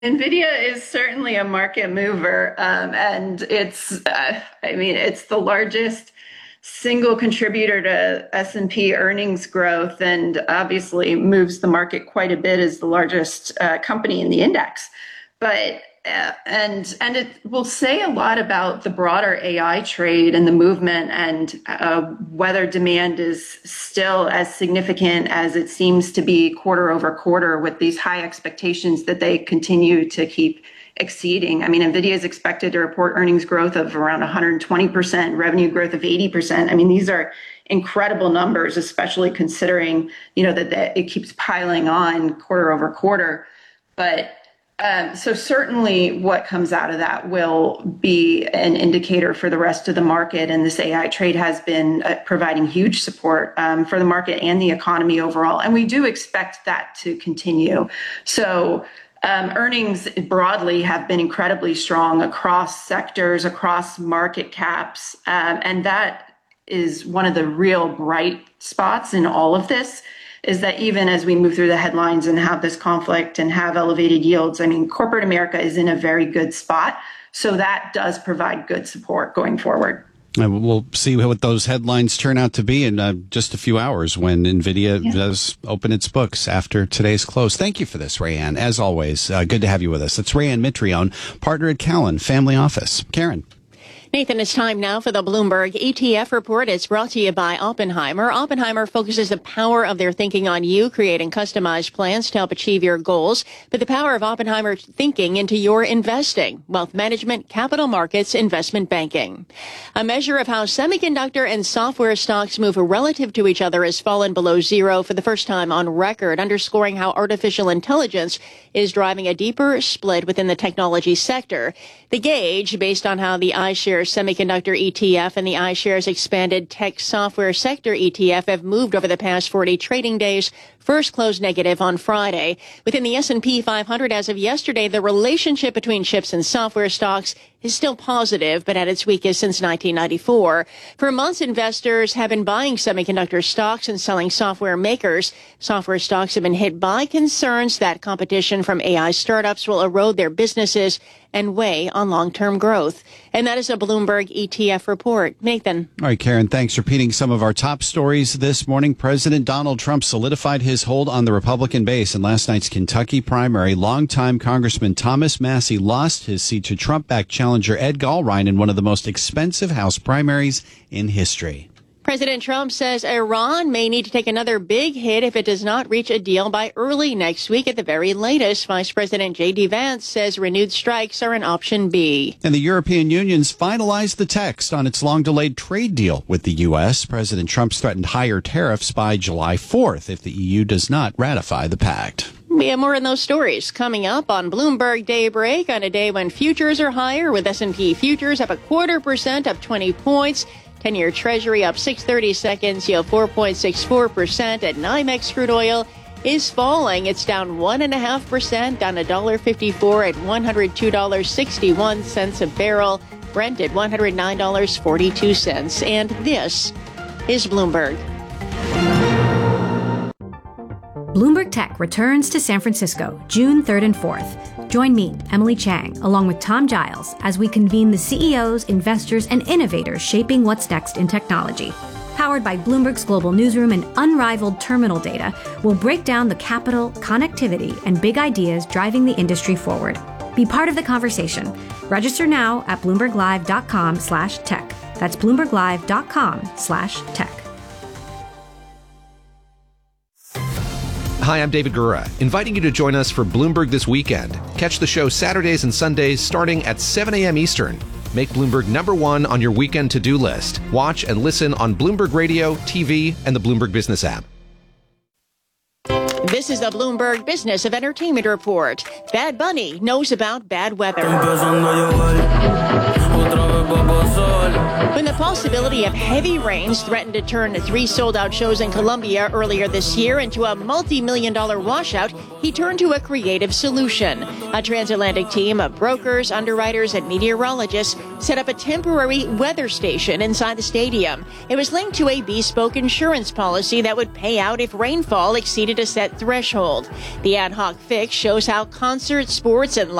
NVIDIA is certainly a market mover, and it's the largest single contributor to S&P earnings growth, and obviously moves the market quite a bit as the largest company in the index. But and it will say a lot about the broader AI trade and the movement, and whether demand is still as significant as it seems to be quarter over quarter, with these high expectations that they continue to keep exceeding. I mean, NVIDIA is expected to report earnings growth of around 120%, revenue growth of 80%. I mean, these are incredible numbers, especially considering, that it keeps piling on quarter over quarter. But so certainly what comes out of that will be an indicator for the rest of the market. And this AI trade has been providing huge support for the market and the economy overall. And we do expect that to continue. So earnings broadly have been incredibly strong across sectors, across market caps. And that is one of the real bright spots in all of this, is that even as we move through the headlines and have this conflict and have elevated yields, I mean, corporate America is in a very good spot. So that does provide good support going forward. We'll see what those headlines turn out to be in just a few hours when NVIDIA does open its books after today's close. Thank you for this, Rayanne. As always, good to have you with us. It's Rayanne Mitrione, partner at Cowen Family Office. Karen. Nathan, it's time now for the Bloomberg ETF report. It's brought to you by Oppenheimer. Oppenheimer focuses the power of their thinking on you, creating customized plans to help achieve your goals. But the power of Oppenheimer thinking into your investing, wealth management, capital markets, investment banking. A measure of how semiconductor and software stocks move relative to each other has fallen below zero for the first time on record, underscoring how artificial intelligence is driving a deeper split within the technology sector. The gauge, based on how the iShares Semiconductor ETF and the iShares Expanded Tech Software Sector ETF have moved over the past 40 trading days, first closed negative on Friday. Within the S&P 500 as of yesterday, the relationship between chips and software stocks is still positive, but at its weakest since 1994. For months, investors have been buying semiconductor stocks and selling software makers. Software stocks have been hit by concerns that competition from AI startups will erode their businesses and weigh on long-term growth. And that is a Bloomberg ETF report. Nathan. All right, Karen, thanks. Repeating some of our top stories this morning. President Donald Trump solidified his hold on the Republican base in last night's Kentucky primary. Longtime Congressman Thomas Massie lost his seat to Trump-backed challenger Ed Gallrein in one of the most expensive House primaries in history. President Trump says Iran may need to take another big hit if it does not reach a deal by early next week at the very latest. Vice President J.D. Vance says renewed strikes are an option B. And the European Union's finalized the text on its long-delayed trade deal with the U.S. President Trump's threatened higher tariffs by July 4th if the EU does not ratify the pact. We have more in those stories coming up on Bloomberg Daybreak on a day when futures are higher, with S&P futures up 0.25%, up 20 points. 10-year Treasury up 6/32, yield 4.64%. At NYMEX crude oil is falling. It's down 1.5%, down $1.54 at $102.61 a barrel. Brent at $109.42. And this is Bloomberg. Bloomberg Tech returns to San Francisco June 3rd and 4th. Join me, Emily Chang, along with Tom Giles, as we convene the CEOs, investors, and innovators shaping what's next in technology. Powered by Bloomberg's global newsroom and unrivaled terminal data, we'll break down the capital, connectivity, and big ideas driving the industry forward. Be part of the conversation. Register now at BloombergLive.com/tech. That's BloombergLive.com/tech. Hi, I'm David Gura, inviting you to join us for Bloomberg This Weekend. Catch the show Saturdays and Sundays starting at 7 a.m. Eastern. Make Bloomberg #1 on your weekend to-do list. Watch and listen on Bloomberg Radio, TV, and the Bloomberg Business app. This is the Bloomberg Business of Entertainment Report. Bad Bunny knows about bad weather. When the possibility of heavy rains threatened to turn 3 sold-out shows in Colombia earlier this year into a multi-million-dollar washout, he turned to a creative solution. A transatlantic team of brokers, underwriters, and meteorologists set up a temporary weather station inside the stadium. It was linked to a bespoke insurance policy that would pay out if rainfall exceeded a set threshold. The ad hoc fix shows how concerts, sports, and